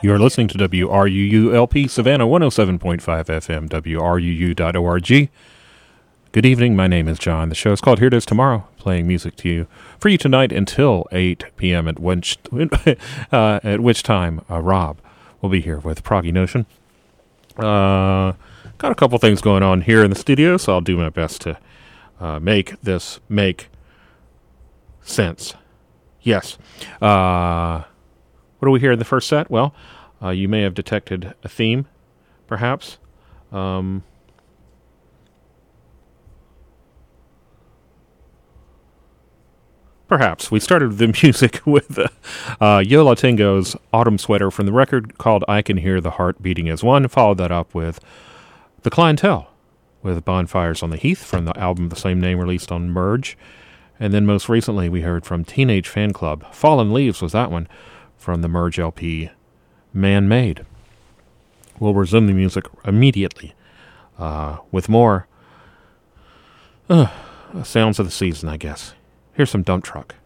You're listening to WRUU-LP Savannah 107.5 FM, WRUU.org. Good evening, my name is John. The show is called Here It Is Tomorrow, playing music to you for you tonight until 8 p.m. at which time Rob will be here with Proggy Notion. Got a couple things going on here in the studio, so I'll do my best to make this make sense. Yes. What do we hear in the first set? Well, you may have detected a theme, perhaps. Perhaps. We started the music with Yo La Tengo's Autumn Sweater from the record called I Can Hear the Heart Beating as One. Followed that up with The Clientele with Bonfires on the Heath from the album the same name released on Merge. And then most recently we heard from Teenage Fan Club. Fallen Leaves was that one from the Merge LP Man Made. We'll resume the music immediately with more sounds of the season, I guess. Here's some Dump Truck.